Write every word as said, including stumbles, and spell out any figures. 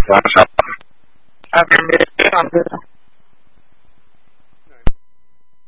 晚上。 啊，感觉这样子的。